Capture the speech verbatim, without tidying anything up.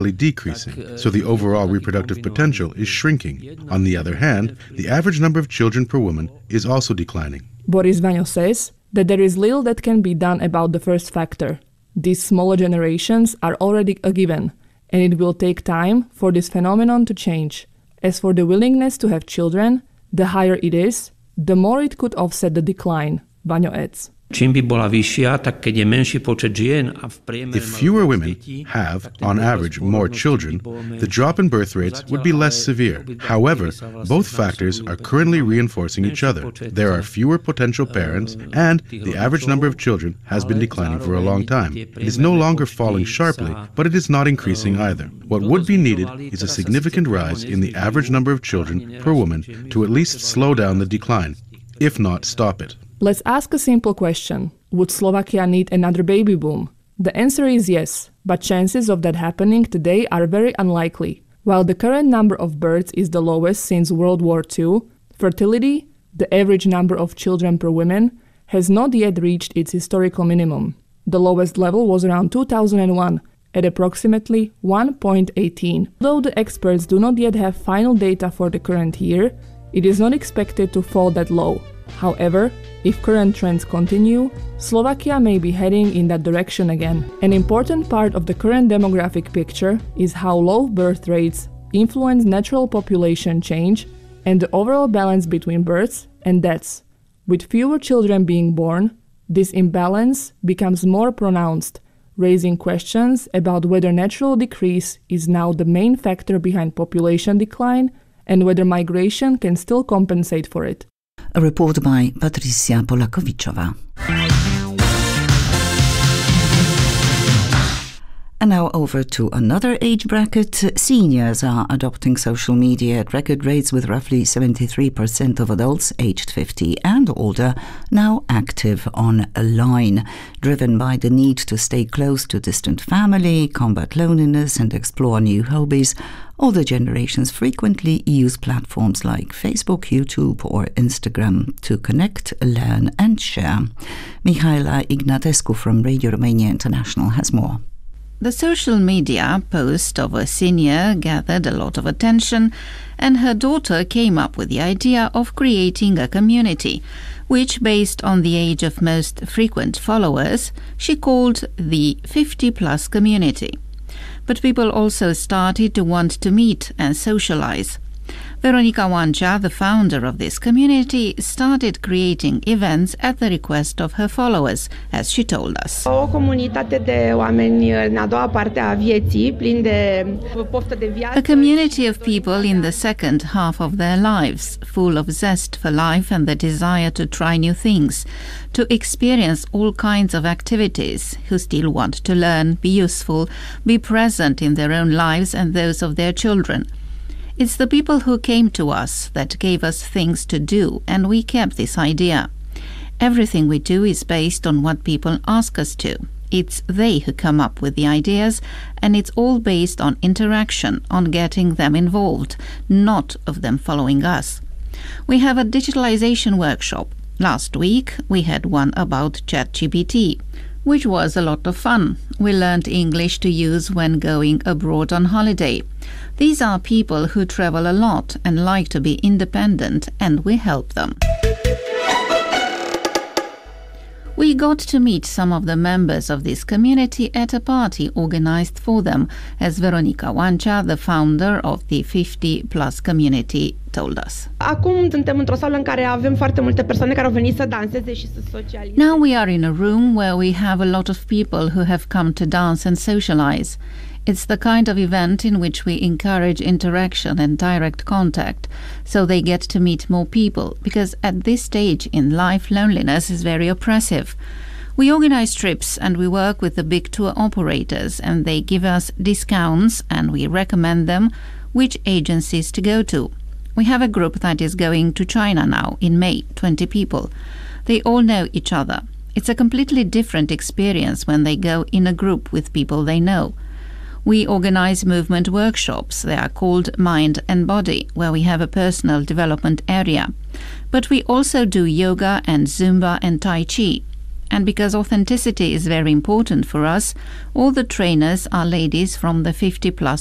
decreasing, so the overall reproductive potential is shrinking. On the other hand, the average number of children per woman is also declining. Boris Vanyo says that there is little that can be done about the first factor. These smaller generations are already a given, and it will take time for this phenomenon to change. As for the willingness to have children, the higher it is, the more it could offset the decline, Vanyo adds. If fewer women have, on average, more children, the drop in birth rates would be less severe. However, both factors are currently reinforcing each other. There are fewer potential parents, and the average number of children has been declining for a long time. It is no longer falling sharply, but it is not increasing either. What would be needed is a significant rise in the average number of children per woman to at least slow down the decline, if not stop it. Let's ask a simple question. Would Slovakia need another baby boom? The answer is yes, but chances of that happening today are very unlikely. While the current number of births is the lowest since World War Two, fertility, the average number of children per woman, has not yet reached its historical minimum. The lowest level was around two thousand one, at approximately one point one eight. Though the experts do not yet have final data for the current year, it is not expected to fall that low. However, if current trends continue, Slovakia may be heading in that direction again. An important part of the current demographic picture is how low birth rates influence natural population change and the overall balance between births and deaths. With fewer children being born, this imbalance becomes more pronounced, raising questions about whether natural decrease is now the main factor behind population decline and whether migration can still compensate for it. A report by Patricia Polakowiczowa. And now over to another age bracket. Seniors are adopting social media at record rates, with roughly seventy-three percent of adults aged fifty and older now active online. Driven by the need to stay close to distant family, combat loneliness and explore new hobbies, older generations frequently use platforms like Facebook, YouTube or Instagram to connect, learn and share. Mihaela Ignatescu from Radio Romania International has more. The social media post of a senior gathered a lot of attention, and her daughter came up with the idea of creating a community, which, based on the age of most frequent followers, she called the fifty plus community. But people also started to want to meet and socialize. Veronica Oancea, the founder of this community, started creating events at the request of her followers, as she told us. O comunitate de oameni în a doua parte a vieții, plin de poftă de viață. A community of people in the second half of their lives, full of zest for life and the desire to try new things, to experience all kinds of activities, who still want to learn, be useful, be present in their own lives and those of their children. It's the people who came to us that gave us things to do, and we kept this idea. Everything we do is based on what people ask us to. It's they who come up with the ideas, and it's all based on interaction, on getting them involved, not of them following us. We have a digitalization workshop. Last week we had one about ChatGPT, which was a lot of fun. We learned English to use when going abroad on holiday. These are people who travel a lot and like to be independent, and we help them. We got to meet some of the members of this community at a party organized for them, as Veronica Oancea, the founder of the fifty plus community, told us. Acum suntem într-o sală în care avem foarte multe persoane care au venit să danseze și să socializeze. Now we are in a room where we have a lot of people who have come to dance and socialize. It's the kind of event in which we encourage interaction and direct contact, so they get to meet more people, because at this stage in life loneliness is very oppressive. We organize trips and we work with the big tour operators, and they give us discounts and we recommend them which agencies to go to. We have a group that is going to China now in May, twenty people. They all know each other. It's a completely different experience when they go in a group with people they know. We organize movement workshops. They are called Mind and Body, where we have a personal development area. But we also do yoga and Zumba and Tai Chi. And because authenticity is very important for us, all the trainers are ladies from the fifty plus